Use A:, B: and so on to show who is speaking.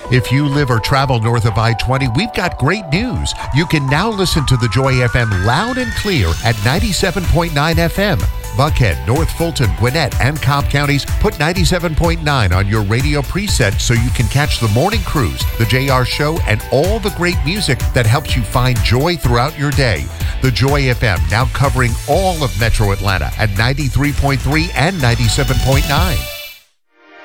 A: If you live or travel north of I-20, we've got great news. You can now listen to the Joy FM loud and clear at 97.9 FM. Buckhead, North Fulton, Gwinnett, and Cobb counties, put 97.9 on your radio preset so you can catch the morning cruise, the JR show, and all the great music that helps you find joy throughout your day. The Joy FM now covering all of Metro Atlanta at 93.3 and 97.9.